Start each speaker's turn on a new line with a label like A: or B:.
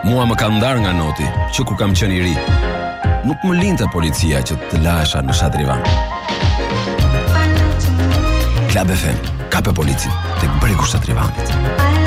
A: Mua më ka ndar nga noti që kur kam qenë i ri. Nuk më linte policia që të lasha në Shatrivan. Klab FM, kape polici tek bregu Shatrivanit.